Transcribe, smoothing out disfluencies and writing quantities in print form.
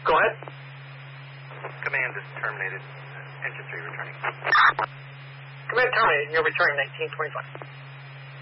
Go ahead. Command is terminated. Engine 3 returning. Command terminated. You're returning 1925.